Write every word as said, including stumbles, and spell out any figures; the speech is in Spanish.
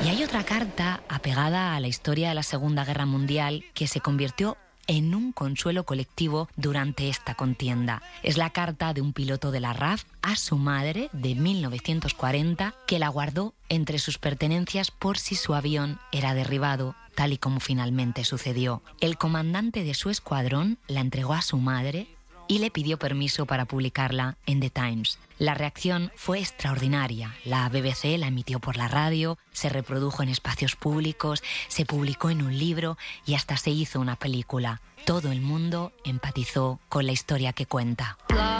Y hay otra carta apegada a la historia de la Segunda Guerra Mundial que se convirtió en un consuelo colectivo durante esta contienda. Es la carta de un piloto de la R A F a su madre de mil novecientos cuarenta, que la guardó entre sus pertenencias por si su avión era derribado, tal y como finalmente sucedió. El comandante de su escuadrón la entregó a su madre y le pidió permiso para publicarla en The Times. La reacción fue extraordinaria. La B B C la emitió por la radio, se reprodujo en espacios públicos, se publicó en un libro y hasta se hizo una película. Todo el mundo empatizó con la historia que cuenta.